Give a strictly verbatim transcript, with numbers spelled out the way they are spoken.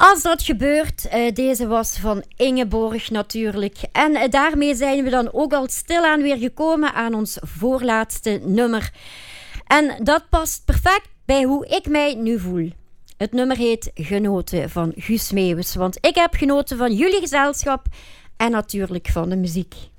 Als dat gebeurt, uh, deze was van Ingeborg natuurlijk. En uh, daarmee zijn we dan ook al stilaan weer gekomen aan ons voorlaatste nummer. En dat past perfect bij hoe ik mij nu voel. Het nummer heet Genoten van Guus Meeuwis. Want ik heb genoten van jullie gezelschap en natuurlijk van de muziek.